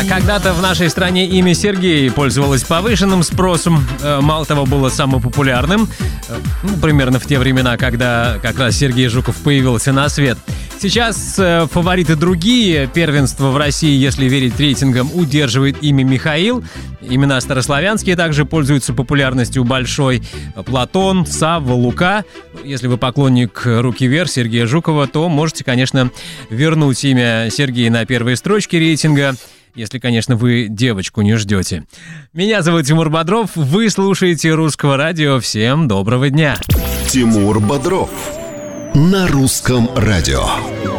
Когда-то в нашей стране имя Сергей пользовалось повышенным спросом. Мало того, было самым популярным. Примерно в те времена, когда как раз Сергей Жуков появился на свет. Сейчас фавориты другие. Первенство в России, если верить рейтингам, удерживает имя Михаил. Имена старославянские также пользуются популярностью большой. Платон, Савва, Лука. Если вы поклонник «Руки вверх» Сергея Жукова, то можете, конечно, вернуть имя Сергея на первые строчки рейтинга. Если, конечно, вы девочку не ждете. Меня зовут Тимур Бодров. Вы слушаете Русского радио. Всем доброго дня. Тимур Бодров на Русском радио.